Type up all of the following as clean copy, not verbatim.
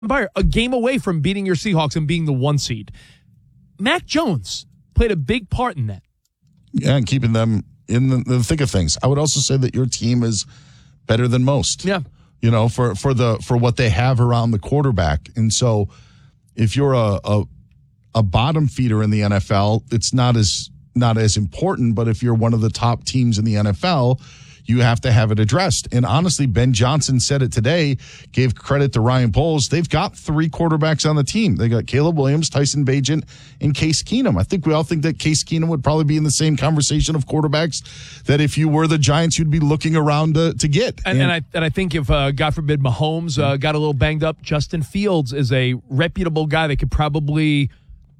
a game away from beating your Seahawks and being the 1 seed. Mac Jones played a big part in that. Yeah, and keeping them in the thick of things. I would also say that your team is better than most. Yeah. For what they have around the quarterback. And so if you're a bottom feeder in the NFL, it's not as important, but if you're one of the top teams in the NFL, you have to have it addressed. And honestly, Ben Johnson said it today, gave credit to Ryan Poles. They've got 3 quarterbacks on the team. They got Caleb Williams, Tyson Bagent, and Case Keenum. I think we all think that Case Keenum would probably be in the same conversation of quarterbacks that if you were the Giants, you'd be looking around to get. And I think if, God forbid, Mahomes got a little banged up, Justin Fields is a reputable guy that could probably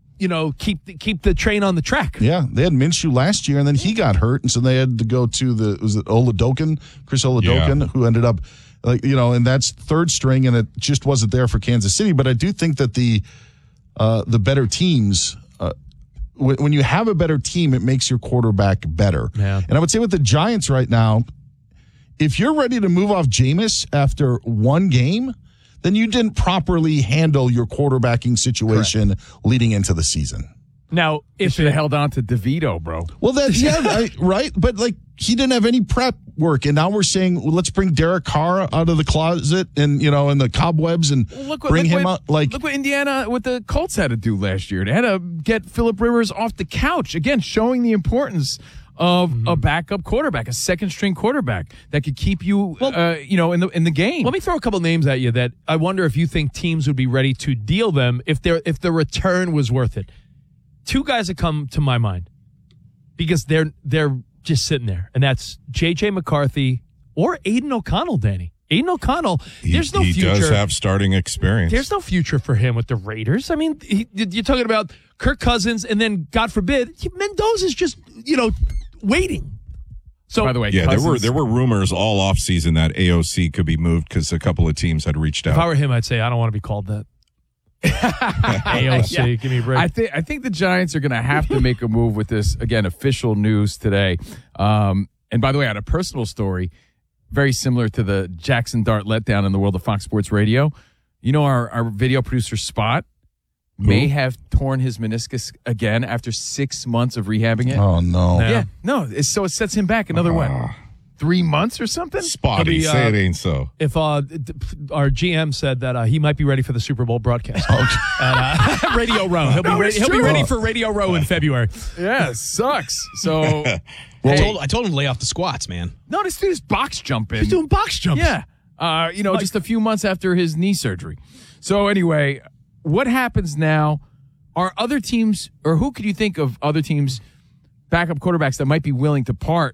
keep the train on the track. Yeah, they had Minshew last year, and then he got hurt, and so they had to go to Chris Oladokun, who ended up, and that's third string, and it just wasn't there for Kansas City. But I do think that the better teams, when you have a better team, it makes your quarterback better. Yeah. And I would say with the Giants right now, if you're ready to move off Jameis after 1 game, then you didn't properly handle your quarterbacking situation leading into the season. Now, if should have held on to DeVito, bro. Well, that's right. But he didn't have any prep work, and now we're saying, well, let's bring Derek Carr out of the closet and and the cobwebs and bring him out. Look what Indiana with the Colts had to do last year. They had to get Phillip Rivers off the couch again, showing the importance of a backup quarterback, a second-string quarterback that could keep you, in the game. Let me throw a couple names at you that I wonder if you think teams would be ready to deal them if the return was worth it. 2 guys that come to my mind because they're just sitting there, and that's J.J. McCarthy or Aiden O'Connell, Danny. Aiden O'Connell, there's no future. He does have starting experience. There's no future for him with the Raiders. I mean, you're talking about Kirk Cousins, and then, God forbid, Mendoza's just, waiting. So, by the way, yeah, there were rumors all offseason that AOC could be moved because a couple of teams had reached out. If I were him, I'd say I don't want to be called that. AOC, give me a break. I think the Giants are going to have to make a move with this, again, official news today. And by the way, I had a personal story very similar to the Jackson Dart letdown in the world of Fox Sports Radio. Our video producer, Spot, may have torn his meniscus again after 6 months of rehabbing it. Oh, no. Yeah, no. So it sets him back another, 3 months or something? Spotty, say it ain't so. If our GM said that he might be ready for the Super Bowl broadcast at Radio Row. He'll be ready for Radio Row in February. Yeah, sucks. So I told him to lay off the squats, man. No, this dude's box jumping. He's doing box jumps. Yeah. Just a few months after his knee surgery. So anyway, what happens now? Are other teams, or who could you think of other teams, backup quarterbacks that might be willing to part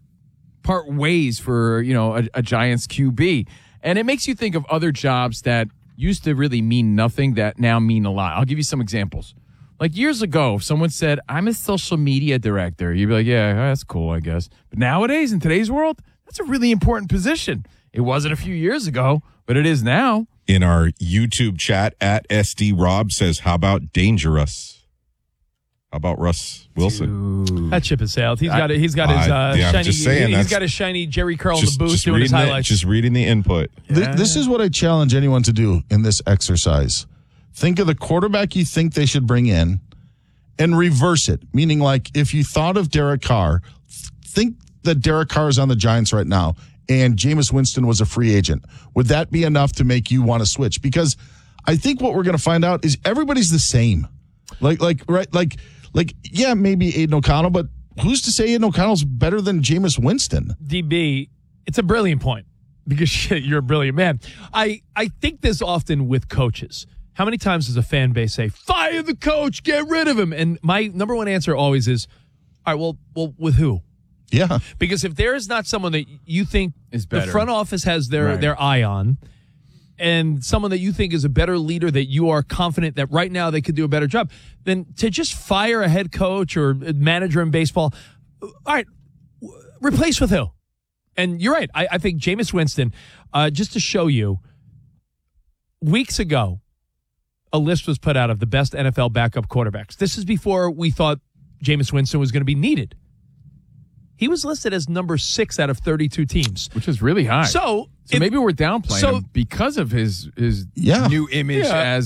ways for, a Giants QB? And it makes you think of other jobs that used to really mean nothing that now mean a lot. I'll give you some examples. Like years ago, if someone said, I'm a social media director, you'd be like, yeah, that's cool, I guess. But nowadays, in today's world, that's a really important position. It wasn't a few years ago, but it is now. In our YouTube chat, at SD Rob says, how about Dangerous? How about Russ Wilson? Dude. That ship has sailed. He's got his shiny. Just saying, he's got his shiny Jerry curl in the booth doing his highlights. Just reading the input. This is what I challenge anyone to do in this exercise. Think of the quarterback you think they should bring in and reverse it. Meaning, like, if you thought of Derek Carr, think that Derek Carr is on the Giants right now and Jameis Winston was a free agent. Would that be enough to make you want to switch? Because I think what we're going to find out is everybody's the same. Like, yeah, maybe Aiden O'Connell, but who's to say Aiden O'Connell's better than Jameis Winston? DB, it's a brilliant point because you're a brilliant man. I think this often with coaches. How many times does a fan base say, fire the coach, get rid of him? And my number one answer always is, all right, well, with who? Yeah. Because if there is not someone that you think is better, the front office has their eye on, and someone that you think is a better leader that you are confident that right now they could do a better job, then to just fire a head coach or a manager in baseball, all right, replace with who? And you're right. I think Jameis Winston, just to show you, weeks ago, a list was put out of the best NFL backup quarterbacks. This is before we thought Jameis Winston was going to be needed. he was listed as number 6 out of 32 teams. Which is really high. So maybe we're downplaying him because of his new image as